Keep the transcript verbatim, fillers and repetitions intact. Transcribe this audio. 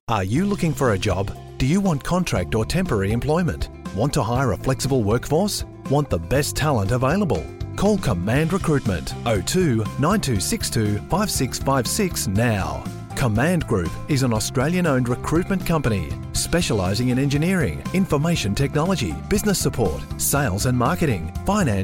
Are you looking for a job? Do you want contract or temporary employment? Want to hire a flexible workforce? Want the best talent available? Call Command Recruitment oh two nine two six two five six five six now. Command Group is an Australian-owned recruitment company specialising in engineering, information technology, business support, sales and marketing, finance